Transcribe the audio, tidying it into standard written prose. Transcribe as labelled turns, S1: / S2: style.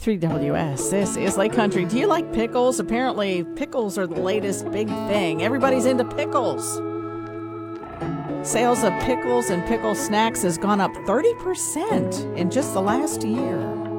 S1: 3WS, this is Lake Country. Do you like pickles? Apparently, pickles are the latest big thing. Everybody's into pickles. Sales of pickles and pickle snacks has gone up 30% in just the last year.